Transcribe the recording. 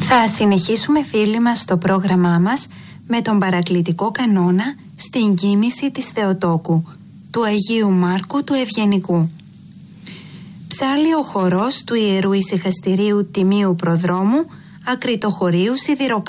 Θα συνεχίσουμε, φίλοι μας, το πρόγραμμά μας με τον παρακλητικό κανόνα στην κοίμηση της Θεοτόκου του Αγίου Μάρκου του Ευγενικού. Ψάλλει ο χορός του Ιερού Ησυχαστηρίου Τιμίου Προδρόμου Ακριτοχωρίου Σιδηροκάνου.